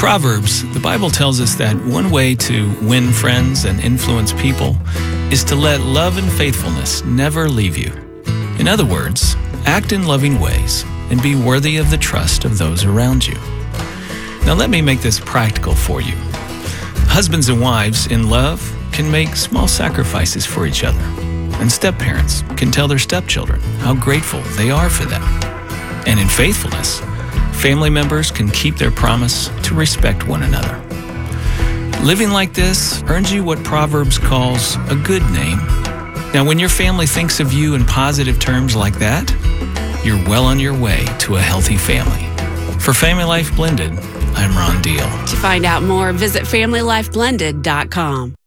Proverbs, the Bible tells us that one way to win friends and influence people is to let love and faithfulness never leave you. In other words, act in loving ways and be worthy of the trust of those around you. Now let me make this practical for you. Husbands and wives in love can make small sacrifices for each other, and step-parents can tell their stepchildren how grateful they are for them. And in faithfulness, family members can keep their promise to respect one another. Living like this earns you what Proverbs calls a good name. Now, when your family thinks of you in positive terms like that, you're well on your way to a healthy family. For Family Life Blended, I'm Ron Deal. To find out more, visit FamilyLifeBlended.com.